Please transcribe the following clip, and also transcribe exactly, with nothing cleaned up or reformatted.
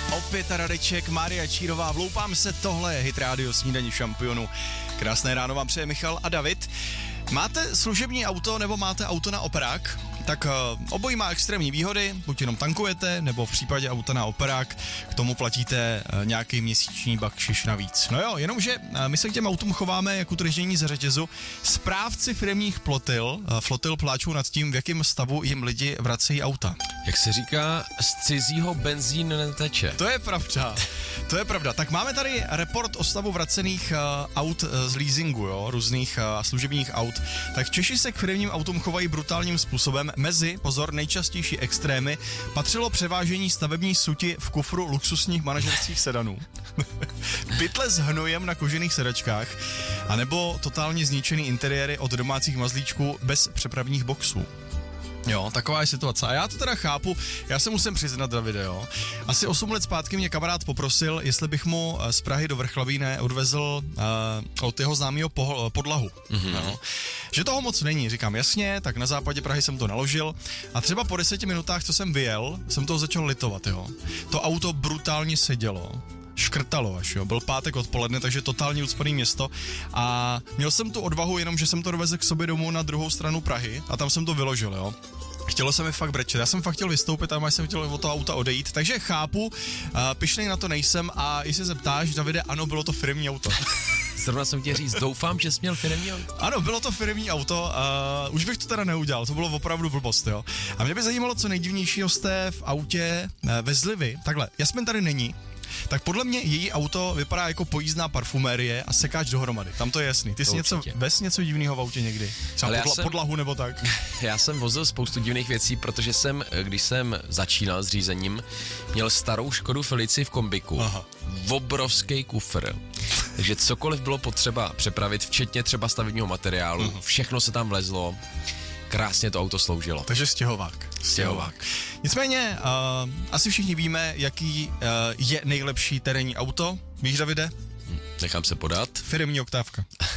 Opět Radeček, Mária Čírová, vloupám se, tohle je Hit Radio Snídaní šampionu. Krásné ráno vám přeje Michal a David. Máte služební auto nebo máte auto na operák? Tak uh, obojí má extrémní výhody, buď jenom tankujete, nebo v případě auta na operák k tomu platíte uh, nějaký měsíční bakšiš navíc. No jo, jenomže uh, my se k těm autům chováme jako utržení ze řetězu. Správci firemních flotil, uh, flotil pláčou nad tím, v jakém stavu jim lidi vracejí auta. Jak se říká, z cizího benzín neteče. To je pravda, to je pravda. Tak máme tady report o stavu vracených uh, aut uh, z leasingu, jo, různých uh, služebních aut. Tak Češi se k firemním autům chovají brutálním způsobem. Mezi, pozor, nejčastější extrémy patřilo převážení stavební suti v kufru luxusních manažerských sedanů, pytle s hnojem na kožených sedačkách, anebo totálně zničený interiéry od domácích mazlíčků bez přepravních boxů. Jo, taková je situace. A já to teda chápu, já se musím přiznat, Davide, jo. Asi osm let zpátky mě kamarád poprosil, jestli bych mu z Prahy do Vrchlavíne odvezl uh, od jeho známého po- podlahu. Mm-hmm. Jo. Že toho moc není, říkám jasně, tak na západě Prahy jsem to naložil a třeba po deseti minutách, co jsem vyjel, jsem toho začal litovat, jo. To auto brutálně sedělo. Škrtalo až, jo. Byl pátek odpoledne, takže totálně ucpaný město a měl jsem tu odvahu jenom, že jsem to dovezl k sobě domů na druhou stranu Prahy a tam jsem to vyložil, jo. Chtělo se mi fakt brečet, já jsem fakt chtěl vystoupit a jsem chtěl od toho auta odejít, takže chápu, uh, pyšnej na to nejsem a jestli se ptáš, Davide, ano, bylo to firemní auto. Zrovna jsem tě říct, doufám, že jsi měl firemní auto. Ano, bylo to firemní auto, uh, už bych to teda neudělal, to bylo opravdu blbost, jo. A mě by zajímalo, co nejdivnějšího jste v autě uh, vezli vy. Takhle, Jasmin tady není, tak podle mě její auto vypadá jako pojízdná parfumérie a sekáč dohromady. Tam to je jasný. Ty jsi něco, vez něco divného v autě někdy? Třeba podla, jsem, podlahu nebo tak? Já jsem vozil spoustu divných věcí, protože jsem, když jsem začínal s řízením, měl starou Škodu Felici v kombiku. Aha. Obrovský kufr. Takže cokoliv bylo potřeba přepravit, včetně třeba stavebního materiálu, uh-huh. všechno se tam vlezlo. Krásně to auto sloužilo. Takže stěhovák. Stěhovák. Nicméně, uh, asi všichni víme, jaký uh, je nejlepší terénní auto. Víš, Davide? Nechám se podat. Firemní oktávka.